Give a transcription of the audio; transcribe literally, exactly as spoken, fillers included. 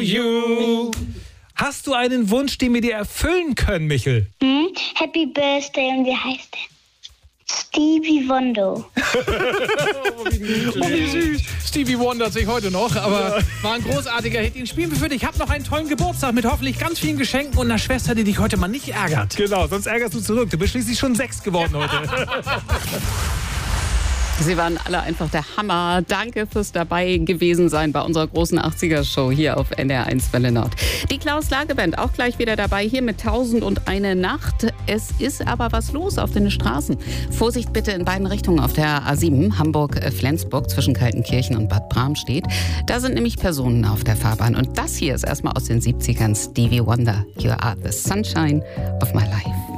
you. Hast du einen Wunsch, den wir dir erfüllen können, Michel? Hm? Happy Birthday und wie heißt der? Stevie Wonder. Oh, wie süß. Stevie wundert sich heute noch, aber war ein großartiger Hit. Den spielen wir für dich. Ich habe noch einen tollen Geburtstag mit hoffentlich ganz vielen Geschenken und einer Schwester, die dich heute mal nicht ärgert. Genau, sonst ärgerst du zurück. Du bist schließlich schon sechs geworden heute. Sie waren alle einfach der Hammer. Danke fürs dabei gewesen sein bei unserer großen achtziger-Show hier auf N D R eins Welle Nord. Die Klaus-Lage-Band auch gleich wieder dabei hier mit tausend und eine Nacht. Es ist aber was los auf den Straßen. Vorsicht bitte in beiden Richtungen auf der A sieben Hamburg-Flensburg zwischen Kaltenkirchen und Bad Bramstedt. Da sind nämlich Personen auf der Fahrbahn. Und das hier ist erstmal aus den siebzigern Stevie Wonder. You are the sunshine of my life.